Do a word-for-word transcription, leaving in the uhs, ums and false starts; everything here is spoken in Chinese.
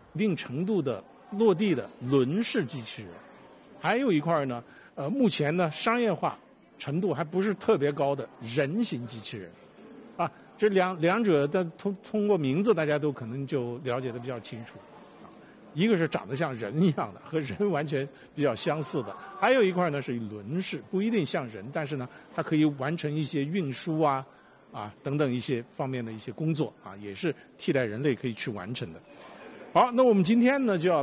一定程度的落地的轮式机器人，还有一块呢，呃，目前呢商业化程度还不是特别高的人形机器人，啊，这两两者的通通过名字大家都可能就了解的比较清楚，啊，一个是长得像人一样的，和人完全比较相似的，还有一块呢是轮式，不一定像人，但是呢它可以完成一些运输啊。啊，等等一些方面的一些工作啊，也是替代人类可以去完成的。好，那我们今天呢就要。